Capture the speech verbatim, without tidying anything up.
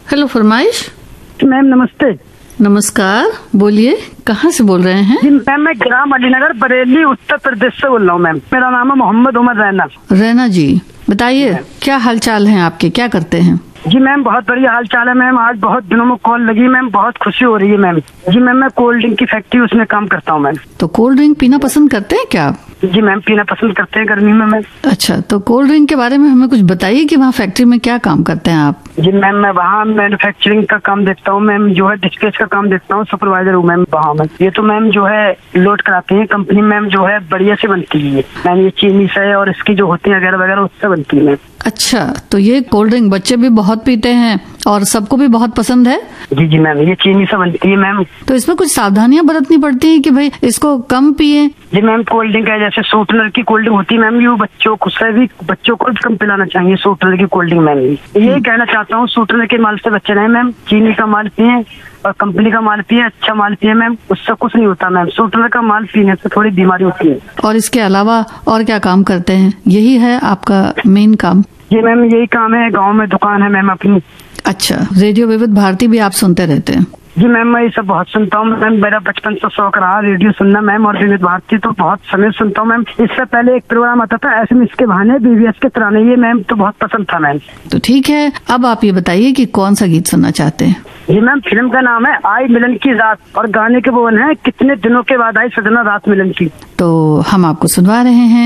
Hello फरमाइश। Ma'am नमस्ते। नमस्कार, बोलिए कहाँ से बोल रहे हैं? जी मैम मैं ग्राम अलीनगर बरेली उत्तर प्रदेश से बोल रहा हूँ मैम। मेरा नाम है मोहम्मद उमर रैना। रैना जी बताइए क्या हाल चाल है आपके, क्या करते हैं? जी मैम बहुत बढ़िया हाल चाल है मैम। आज बहुत दिनों में कॉल लगी मैम, बहुत खुशी हो रही है मैम। जी मैम मैं कोल्ड ड्रिंक की फैक्ट्री उसमें काम करता हूँ मैम। तो कोल्ड ड्रिंक पीना पसंद करते हैं क्या आप? जी मैम पीना पसंद करते हैं गर्मी में मैम। अच्छा, तो कोल्ड ड्रिंक के बारे में हमें कुछ बताइए कि वहाँ फैक्ट्री में क्या काम करते हैं आप? जी मैम मैं वहाँ मैन्युफैक्चरिंग का काम देखता हूँ मैम, जो है डिस्पैच का काम देखता हूँ, सुपरवाइजर हूँ मैम वहाँ में। ये तो मैम जो है लोड कराते हैं कंपनी मैम, जो है बढ़िया से बनती है मैम। ये चीनी से और इसकी जो होती है वगैरह वगैरह उससे बनती है मैम। अच्छा, तो ये कोल्ड ड्रिंक बच्चे भी बहुत पीते हैं और सबको भी बहुत पसंद है? जी जी मैम ये चीनी से बनती है मैम। तो इसमें कुछ सावधानियां बरतनी पड़ती है कि भाई इसको कम पिए? जी मैम कोल्ड ड्रिंक है जैसे सूटनर की कोल्ड ड्रिंक होती है मैम, ये बच्चों को से भी बच्चों को भी कम पिलाना चाहिए सूटनर की कोल्ड ड्रिंक मैम। ये कहना चाहता हूँ सूटनर के माल से बच्चे रहे मैम, चीनी का माल पिए और कंपनी का माल पिए, अच्छा माल पिए मैम, उससे कुछ नहीं होता मैम। सूटनर का माल पीने से थोड़ी बीमारी होती है। और इसके अलावा और क्या काम करते हैं? यही है आपका मेन काम? जी मैम यही काम है, गाँव में दुकान है मैम अपनी। अच्छा, रेडियो विविध भारती भी आप सुनते रहते हैं? जी मैम मैं ये सब बहुत सुनता हूँ मैम, मेरा बचपन से शौक रहा रेडियो सुनना मैम, और विविध भारती तो बहुत समय सुनता हूँ मैम। इससे पहले एक प्रोग्राम आता था एसएमएस के बहाने बीबीएस के तराने, ये मैम तो बहुत पसंद था मैम। तो ठीक है, अब आप ये बताइए कि कौन सा गीत सुनना चाहते हैं? जी मैम फिल्म का नाम है आई मिलन की रात और गाने के बोल है कितने दिनों के बाद आई सजना रात मिलन की। तो हम आपको सुनवा रहे हैं।